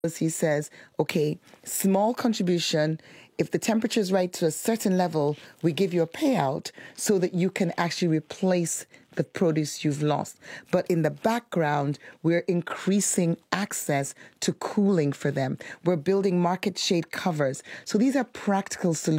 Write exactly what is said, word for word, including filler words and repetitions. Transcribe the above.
He says, okay, small contribution. If the temperature is right to a certain level, we give you a payout so that you can actually replace the produce you've lost. But in the background, we're increasing access to cooling for them. We're building market shade covers. So these are practical solutions.